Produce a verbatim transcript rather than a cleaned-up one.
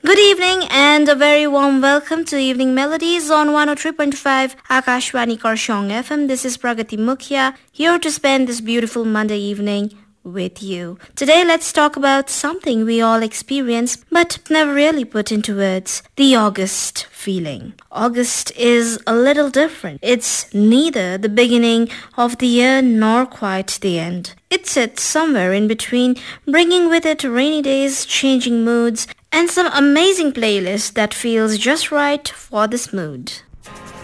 Good evening and a very warm welcome to Evening Melodies on one oh three point five Akashwani Karshong F M. This is Pragati Mukhya, here to spend this beautiful Monday evening with you. Today let's talk about something we all experience but never really put into words, the August feeling. August is a little different. It's neither the beginning of the year nor quite the end. It sits somewhere in between, bringing with it rainy days, changing moods, and some amazing playlist that feels just right for this mood.